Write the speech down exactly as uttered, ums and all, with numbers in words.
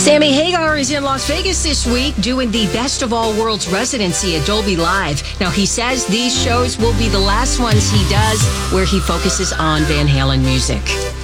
Sammy Hagar is in Las Vegas this week doing the Best of All Worlds residency at Dolby Live. Now, he says these shows will be the last ones he does where he focuses on Van Halen music.